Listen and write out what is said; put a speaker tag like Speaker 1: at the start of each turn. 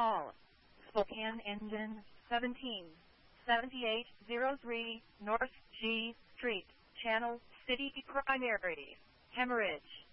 Speaker 1: Call Spokane Engine 177803 North G Street, Channel City Primary, Hemorrhage.